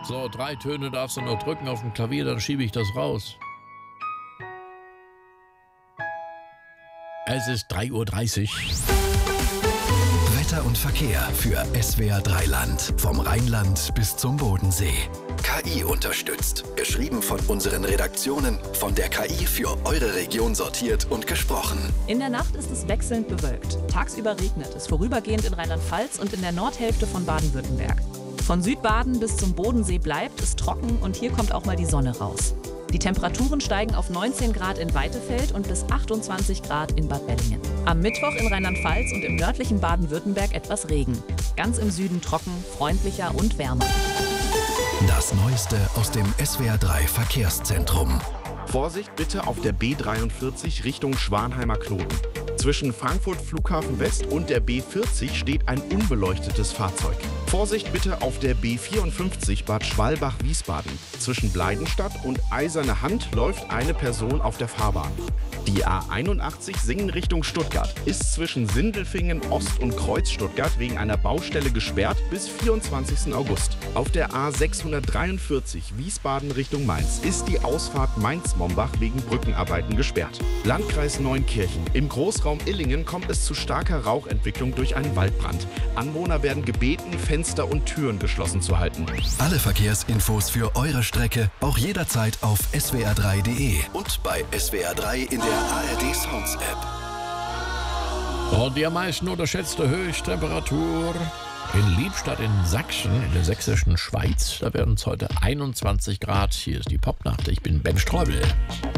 So, 3 Töne darfst du noch drücken auf dem Klavier, dann schiebe ich das raus. Es ist 3:30 Uhr. Wetter und Verkehr für SWR 3 Land. Vom Rheinland bis zum Bodensee. KI unterstützt. Geschrieben von unseren Redaktionen. Von der KI für eure Region sortiert und gesprochen. In der Nacht ist es wechselnd bewölkt. Tagsüber regnet es vorübergehend in Rheinland-Pfalz und in der Nordhälfte von Baden-Württemberg. Von Südbaden bis zum Bodensee bleibt es trocken und hier kommt auch mal die Sonne raus. Die Temperaturen steigen auf 19 Grad in Weitefeld und bis 28 Grad in Bad Bellingen. Am Mittwoch in Rheinland-Pfalz und im nördlichen Baden-Württemberg etwas Regen. Ganz im Süden trocken, freundlicher und wärmer. Das Neueste aus dem SWR 3 Verkehrszentrum. Vorsicht bitte auf der B43 Richtung Schwanheimer Knoten. Zwischen Frankfurt Flughafen West und der B40 steht ein unbeleuchtetes Fahrzeug. Vorsicht bitte auf der B54 Bad Schwalbach-Wiesbaden. Zwischen Bleidenstadt und Eiserne Hand läuft eine Person auf der Fahrbahn. Die A81 Singen Richtung Stuttgart ist zwischen Sindelfingen Ost und Kreuz Stuttgart wegen einer Baustelle gesperrt bis 24. August. Auf der A643 Wiesbaden Richtung Mainz ist die Ausfahrt Mainz-Mombach wegen Brückenarbeiten gesperrt. Landkreis Neunkirchen. Im Großraum Illingen kommt es zu starker Rauchentwicklung durch einen Waldbrand. Anwohner werden gebeten, Fenster und Türen geschlossen zu halten. Alle Verkehrsinfos für eure Strecke auch jederzeit auf swr3.de und bei SWR 3 in der ARD Sounds App. Und die am meisten unterschätzte Höchsttemperatur in Liebstadt in Sachsen, in der sächsischen Schweiz. Da werden es heute 21 Grad. Hier ist die Popnacht. Ich bin Ben Streubel.